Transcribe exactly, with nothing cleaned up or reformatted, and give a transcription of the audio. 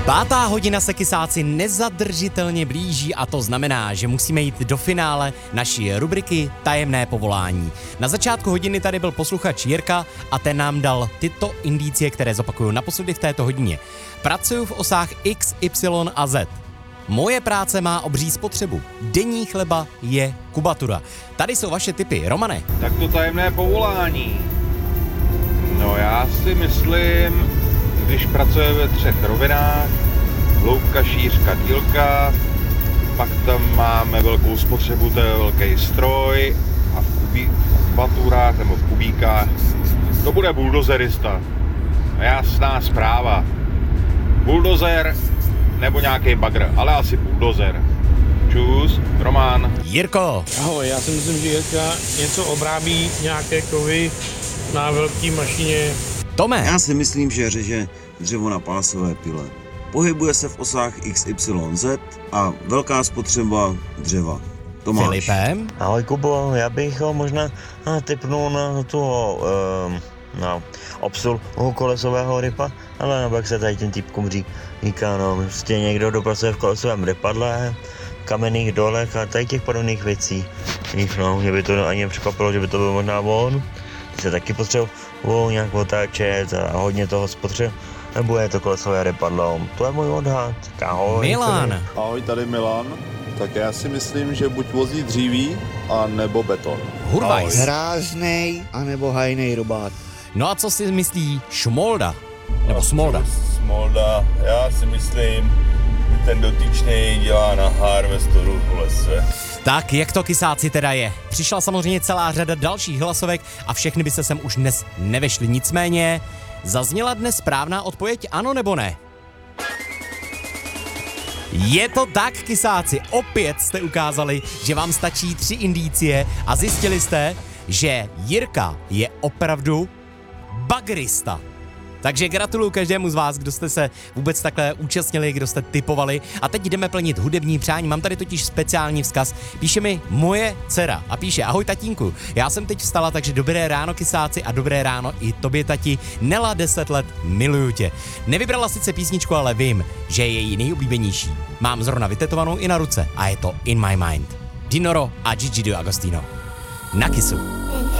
Pátá hodina se kysáci nezadržitelně blíží a to znamená, že musíme jít do finále naší rubriky Tajemné povolání. Na začátku hodiny tady byl posluchač Jirka a ten nám dal tyto indicie, které zopakuju naposledy v této hodině. Pracuju v osách X, Y a Z. Moje práce má obří spotřebu. Denní chleba je kubatura. Tady jsou vaše tipy. Romane. Tak to tajemné povolání. No já si myslím, když pracuje ve třech rovinách, hloubka, šířka, dílka, pak tam máme velkou spotřebu, to je velký stroj a v, kubí, v kubaturách nebo v kubíkách to bude buldozerista. Jasná zpráva. Buldozer nebo nějaký bagr, ale asi buldozer. Čus, Roman. Jirko. Ahoj, já si myslím, že Jirka něco obrábí, nějaké kovy na velký mašině. Tome. Já si myslím, že řeže dřevo na pásové pile. Pohybuje se v osách X Y Z a velká spotřeba dřeva. Tomáš. Filipem. Ahoj Kubo, já bych ho možná tipnul na toho, um, na obsul kolesového rypa, ale nebo jak se tady tím týpkům říká, no, prostě někdo dopracuje v kolesovém rypadle, kamenných dolech a tady těch podobných věcí. No, že by to ani nepřekvapilo, že by to byl možná on. Se taky potřebují nějak otáčet a hodně toho spotřebu. Nebo je to kolesové rypadlo. To je můj odhad. Ahoj. Milan. Ahoj, tady Milan. Tak já si myslím, že buď vozí dříví, a nebo beton. Hurvajs. Hráznej, anebo hajnej robát. No a co si myslí Šmolda? Nebo Smolda? Smolda, já si myslím, že ten dotyčný dělá na harvestoru v lese. Tak, jak to kysáci teda je? Přišla samozřejmě celá řada dalších hlasovek a všechny by se sem už dnes nevešly. Nicméně, zazněla dnes správná odpověď ano nebo ne? Je to tak, kysáci, opět jste ukázali, že vám stačí tři indicie a zjistili jste, že Jirka je opravdu bagrista. Takže gratuluju každému z vás, kdo jste se vůbec takhle účastnili, kdo jste tipovali. A teď jdeme plnit hudební přání. Mám tady totiž speciální vzkaz. Píše mi moje dcera a píše: ahoj tatínku, já jsem teď vstala, takže dobré ráno kysáci a dobré ráno i tobě tati. Nela deset let, miluju tě. Nevybrala sice písničku, ale vím, že je její nejoblíbenější. Mám zrovna vytetovanou i na ruce a je to In My Mind. Dinoro a Gigi D'Agostino. Na kysu.